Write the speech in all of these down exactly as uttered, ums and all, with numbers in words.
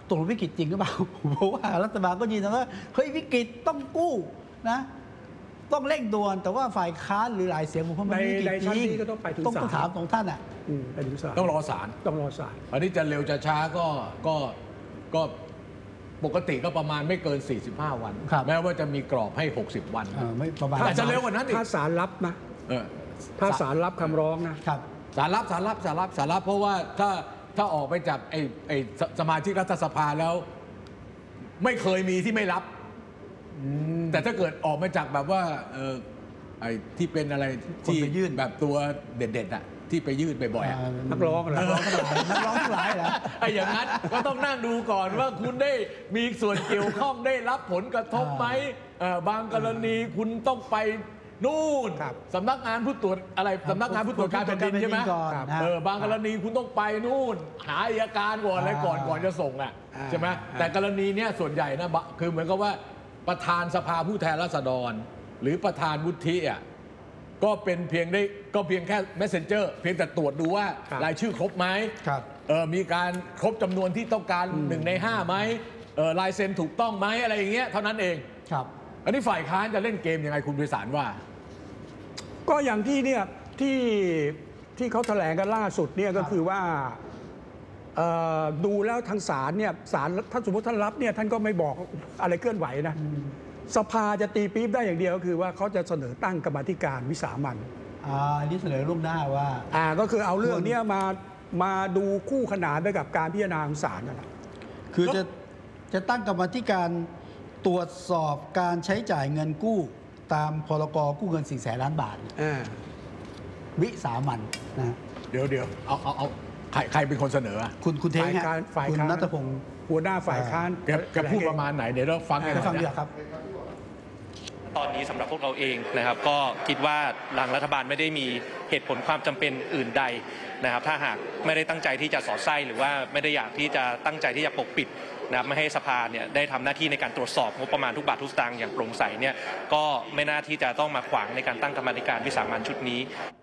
ตกลงวิกฤตจริงหรือเปล่าเพราะว่ารัฐบาลก็ยืนยันว่าเฮ้ยวิกฤตต้องกู้นะต้องเร่งด่วนแต่ว่าฝ่ายค้านหรือหลายเสียงผมว่ามันวิกฤตจริงก็ต้องไปถึงศาลต้องถามของท่านอ่ะไปถึงศาลต้องรอศาลต้องรอศาลอันนี้จะเร็วจะช้าก็ก็ก็ปกติก็ประมาณไม่เกินสี่สิบห้าวันแม้ว่าจะมีกรอบให้หกสิบวันไม่ประมาณอาจจะเร็วกว่านั้นอีกถ้าศาลรับนะถ้าศาลรับคำร้องนะครับศาลรับศาลรับศาลรับศาลรับเพราะว่าถ้าถ้าออกไปจากไอ้ไอ้สมาชิกรัฐสภาแล้วไม่เคยมีที่ไม่รับแต่ถ้าเกิดออกมาจากแบบว่าเออไอ้ที่เป็นอะไรที่ยื่นแบบตัวเด็ดๆอ่ะที่ไปยื่นบ่อยๆนักร้องนักร้องทั้งหลายนักร้องทั้งหลายเหรอไอ้อย่างนั้นก็ต้องนั่งดูก่อนว่าคุณได้มีส่วนเกี่ยวข้องได้รับผลกระทบไหมบางกรณีคุณต้องไปนู่นสำนักงานผู้ตรวจอะไรสำนักงานผู้ตรวจการแผ่นดินใช่ไหมเออบางกรณีคุณต้องไปนู่นหาอัยการก่อนอะไรก่อนก่อนจะส่งอ่ะใช่ไหมแต่กรณีเนี้ยส่วนใหญ่นะคือเหมือนกับว่าประธานสภาผู้แทนราษฎรหรือประธานวุฒิอ่ะก็เป็นเพียงได้ก็เพียงแค่ messenger เพียงแต่ตรวจดูว่ารายชื่อครบไหมเออมีการครบจำนวนที่ต้องการหนึ่งในห้าไหมเออลายเซ็นถูกต้องไหมอะไรอย่างเงี้ยเท่านั้นเองครับอันนี้ฝ่ายค้านจะเล่นเกมยังไงคุณไพศาลว่าก็อย่างที่เนี่ยที่ที่เขาแถลงกันล่าสุดเนี่ยก็คือว่าดูแล้วทางศาลเนี่ยศาลถ้าสมมติท่านรับเนี่ยท่านก็ไม่บอกอะไรเคลื่อนไหวนะสภาจะตีปี๊บได้อย่างเดียวก็คือว่าเขาจะเสนอตั้งกรรมธิการวิสามัญอ่าอันนี้เสนอล่วงหน้าว่าอ่าก็คือเอาเรื่องนี้มามาดูคู่ขนานไปกับการพิจารณาของศาลนั่นแหละคือจะจะตั้งกรรมธิการตรวจสอบการใช้จ่ายเงินกู้ตามพรกกู้เงินสี่แสนล้านบาทวิสามัญนะเดี๋ยวเดี๋ยวเอาเอาเอาใครใครเป็นคนเสนอคุณคุณเทงฮะคุณณัฐพงศ์หัวหน้าฝ่ายค้านแกพูดประมาณไหนเดี๋ยวเราฟังกันฟังดีครับตอนนี้สำหรับพวกเราเองนะครับก็คิดว่าหลังรัฐบาลไม่ได้มีเหตุผลความจำเป็นอื่นใดนะครับถ้าหากไม่ได้ตั้งใจที่จะสอดไส้หรือว่าไม่ได้อยากที่จะตั้งใจที่จะปกปิดนะครับไม่ให้สภาเนี่ยได้ทำหน้าที่ในการตรวจสอบงบประมาณทุกบาททุกสตางค์อย่างโปร่งใสเนี่ยก็ไม่น่าที่จะต้องมาขวางในการตั้งกรรมการวิสามัญชุดนี้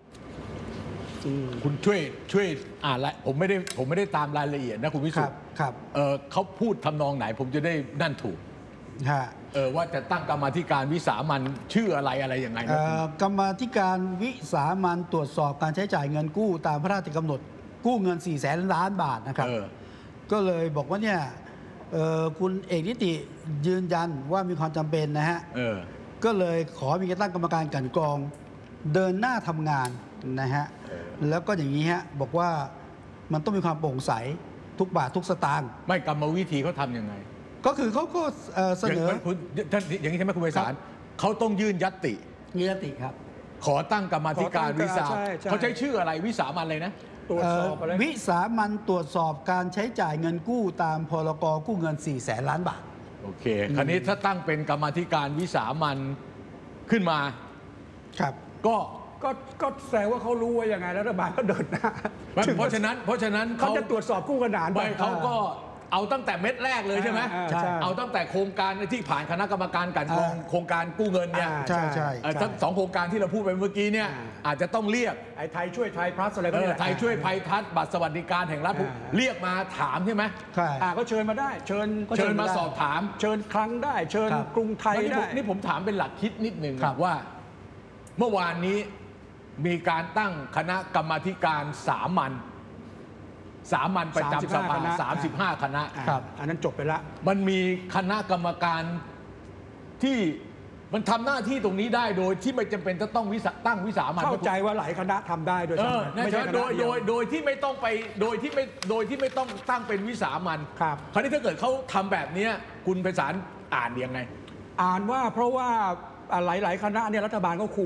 คุณช่วยช่วยอ่านละผมไม่ได้ผมไม่ได้ตามรายละเอียดนะคุณวิสุทธิ์ครับเออเขาพูดทำนองไหนผมจะได้นั่นถูกเออว่าจะตั้งกรรมธิการวิสามัญชื่ออะไรอะไรยังไงนะกรรมธิการวิสามัญตรวจสอบการใช้จ่ายเงินกู้ตามพระราชกำหนดกู้เงินสี่แสนล้านบาทนะครับก็เลยบอกว่าเนี่ยคุณเอกนิติยืนยันว่ามีความจำเป็นนะฮะก็เลยขอมีการตั้งกรรมการกลั่นกรองเดินหน้าทำงานนะฮะแล้วก็อย่างนี้ฮะบอกว่ามันต้องมีความโปร่งใสทุกบาททุกสตางค์ไม่กรรมวิธีเขาทำยังไงก็คือเขาก็เสนอท่านอย่างนี้ใช่ไหมคุณไพศาลเขาต้องยื่นญัตติยื่นญัตติครับขอตั้งกรรมธิการวิสาเขาใช้ชื่ออะไรวิสามัญเลยนะตรวจสอบอะไรวิสามัญตรวจสอบการใช้จ่ายเงินกู้ตามพรกกู้เงินสี่แสนล้านบาทโอเคคราวนี้ถ้าตั้งเป็นกรรมธิการวิสามัญขึ้นมาครับก็ก็ก็แสดงว่าเขารู้ว่ายังไงรัฐบาลก็เดินหน้าเพราะฉะนั้นเพราะฉะนั้นเขาจะตรวจสอบคู่ขนานไปเขาก็เอาตั้งแต่เม็ดแรกเลยใช่ไหมเอาตั้งแต่โครงการที่ผ่านคณะกรรมการกันกรองโครงการกู้เงินเนี่ยใช่ใช่ทั้งสองโครงการที่เราพูดไปเมื่อกี้เนี่ยอาจจะต้องเรียกไอ้ไทยช่วยไทยพลัสอะไรก็ได้ไทยช่วยไทยพลัสบัตรสวัสดิการแห่งรัฐเรียกมาถามใช่ไหมใช่ก็เชิญมาได้เชิญเชิญมาสอบถามเชิญครั้งได้เชิญกรุงไทยได้นี่ผมถามเป็นหลักคิดนิดหนึ่งว่าเมื่อวานนี้มีการตั้งคณะกรรมาธิการสามัญสามัญประจำสภาสามสิบห้าคณะครับอันนั้นจบไปแล้วมันมีคณะกรรมการที่มันทำหน้าที่ตรงนี้ได้โดยที่ไม่จำเป็นจะต้องวิสาตั้งวิสามัญเข้าใจว่าหลายคณะทำได้โดยไม่ใช่โดยโดยโดยที่ไม่ต้องไปโดยที่ไม่โดยที่ไม่ต้องตั้งเป็นวิสามัญครับคราวนี้ถ้าเกิดเขาทำแบบนี้คุณไพศาลอ่านยังไงอ่านว่าเพราะว่าหลายๆคณะเนี่ยรัฐบาลก็คุม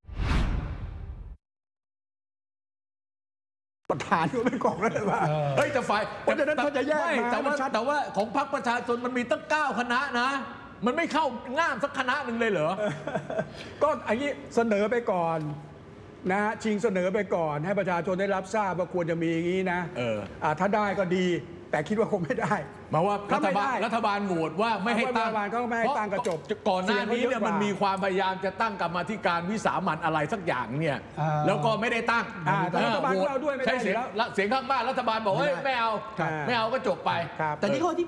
ประธานก็ไม่กองแล้วว่าเฮ้ยแต่ฝ่ายเพราะฉะนั้นเขาจะแยกมาแต่ว่าแต่ว่าของพรรคประชาชนมันมีตั้งเก้าคณะนะมันไม่เข้าง่ามสักคณะหนึ่งเลยเหรอก็อันนี้เสนอไปก่อนนะฮะชิงเสนอไปก่อนให้ประชาชนได้รับทราบว่าควรจะมีอย่างนี้นะเออถ้าได้ก็ดีแต่คิดว่าคงไม่ได้มาว่ารัฐบาลรัฐบาลโหวตว่าไม่ให้ตั้งรัฐบาลก็ไม่ให้ตั้งกระจบก่อนหน้านี้เนี่ยมันมีความพยายามจะตั้งกรรมธิการวิสามัญอะไรสักอย่างเนี่ยแล้วก็ไม่ได้ตั้งรัฐบาลเราด้วยไม่ได้ใช้เสียงเสียงข้างมากรัฐบาลบอกว่าไม่เอาไม่เอาก็จบไปแต่ที่ข้อที่